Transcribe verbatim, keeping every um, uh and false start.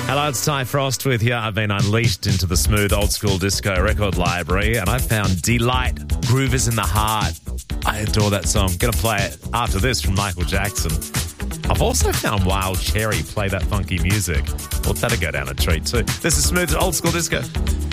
Hello, it's Ty Frost with you. I've been unleashed into the smooth old school disco record library and I found Delight, Groove is in the Heart. I adore that song. Gonna play it after this from Michael Jackson. I've also found Wild Cherry, Play That Funky Music. Well, that'll go down a treat too. This is smooth old school disco.